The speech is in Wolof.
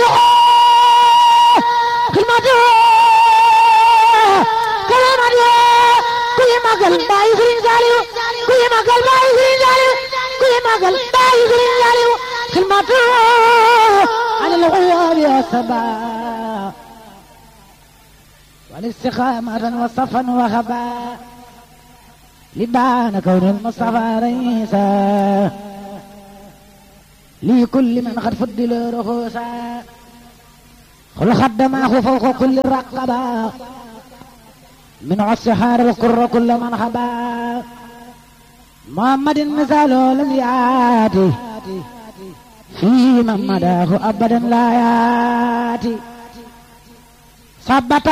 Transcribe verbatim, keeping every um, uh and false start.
xidmatu kalamatu kuy magal baay Sëriñ Saaliw kuy magal baay Sëriñ Saaliw kuy magal baay Sëriñ Saaliw xidmatu ala al-ghuyub ya sabaa wal istiqamatan wa safan wa khaba libana kawn al-Mustafa raysa li kulli man qad fuddila ruhusa qul khaddamahu fawqa kulli raqaba min as-sahar al-qurra kull man khaba muhammadin misalu lam yati fi man madahu abadan la yati sabata